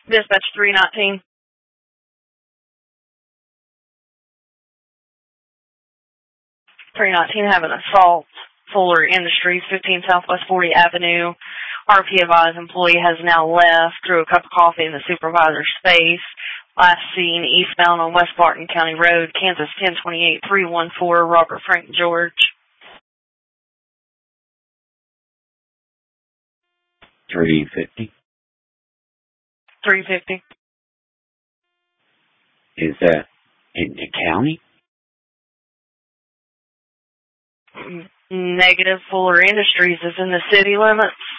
Dispatch 319. 319 have an assault. Fuller Industries, 15 Southwest 40 Avenue. RP advised employee has now left, threw a cup of coffee in the supervisor's face. Last seen eastbound on West Barton County Road, Kansas 1028-314, Robert Frank George. 350. 350. Is that in the county? Negative. Fuller Industries is in the city limits.